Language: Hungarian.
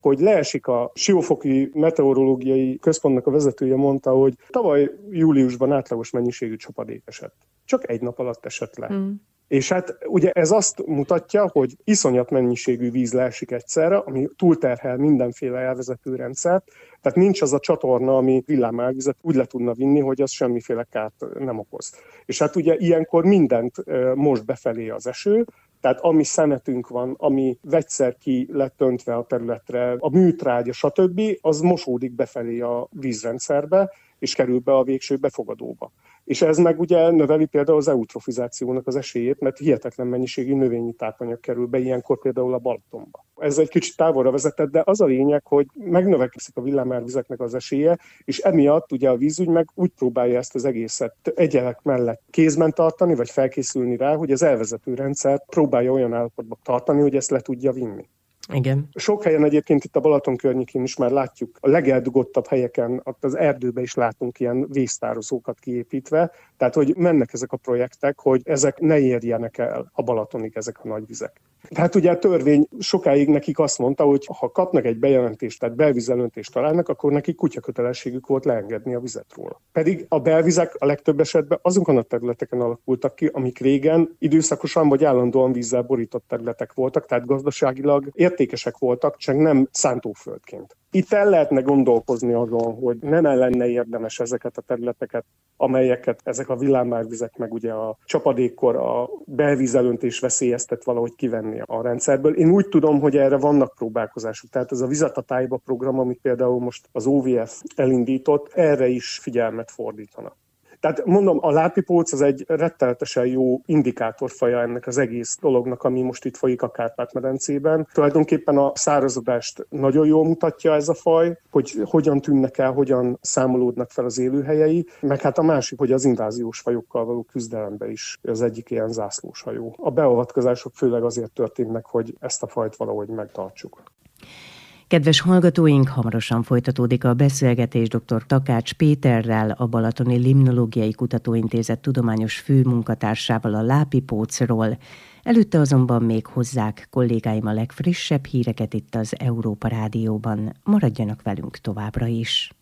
hogy leesik a Siófoki Meteorológiai Központnak a vezetője mondta, hogy tavaly júliusban átlagos mennyiségű csapadék esett. Csak egy nap alatt esett le. És hát ugye ez azt mutatja, hogy iszonyat mennyiségű víz leesik egyszerre, ami túlterhel mindenféle elvezető rendszert, tehát nincs az a csatorna, ami villámárvizet úgy le tudna vinni, hogy az semmiféle kárt nem okoz. És hát ugye ilyenkor mindent most befelé az eső, tehát ami szemetünk van, ami vegyszer ki lett öntve a területre, a műtrágya, stb., az mosódik befelé a vízrendszerbe, és kerül be a végső befogadóba. És ez meg ugye növeli például az eutrofizációnak az esélyét, mert hihetetlen mennyiségű növényi tápanyag kerül be ilyenkor például a Balatonba. Ez egy kicsit távolra vezetett, de az a lényeg, hogy megnövekszik a villámárvizeknek az esélye, és emiatt ugye a vízügy meg úgy próbálja ezt az egészet egyelek mellett kézben tartani, vagy felkészülni rá, hogy az elvezető rendszert próbálja olyan állapotba tartani, hogy ezt le tudja vinni. Igen. Sok helyen egyébként itt a Balaton környékén is már látjuk, a legeldugottabb helyeken, az erdőben is látunk ilyen víztározókat kiépítve, tehát hogy mennek ezek a projektek, hogy ezek ne érjenek el a Balatonig, ezek a nagy vizek. Tehát ugye a törvény sokáig nekik azt mondta, hogy ha kapnak egy bejelentést, tehát belvízelöntést találnak, akkor nekik kutyakötelességük volt leengedni a vizet róla. Pedig a belvizek a legtöbb esetben azokon a területeken alakultak ki, amik régen időszakosan vagy állandóan vízzel borított területek voltak, tehát gazdaságilag értékesek voltak, csak nem szántóföldként. Itt el lehetne gondolkozni azon, hogy nem lenne érdemes ezeket a területeket, amelyeket ezek a villámárvizek, meg ugye a csapadékkor a belvízelöntés veszélyeztet valahogy kivenni a rendszerből. Én úgy tudom, hogy erre vannak próbálkozások. Tehát ez a Vizet a tájba program, amit például most az OVF elindított, erre is figyelmet fordítana. Tehát mondom, a lápipóc az egy rettenetesen jó indikátorfaja ennek az egész dolognak, ami most itt folyik a Kárpát-medencében. Tulajdonképpen a szárazodást nagyon jól mutatja ez a faj, hogy hogyan tűnnek el, hogyan számolódnak fel az élőhelyei, meg hát a másik, hogy az inváziós fajokkal való küzdelemben is az egyik ilyen zászlós hajó. A beavatkozások főleg azért történnek, hogy ezt a fajt valahogy megtartsuk. Kedves hallgatóink, hamarosan folytatódik a beszélgetés dr. Takács Péterrel, a Balatoni Limnológiai Kutatóintézet tudományos főmunkatársával a lápipócról. Előtte azonban még hozzák kollégáim a legfrissebb híreket itt az Európa Rádióban. Maradjanak velünk továbbra is.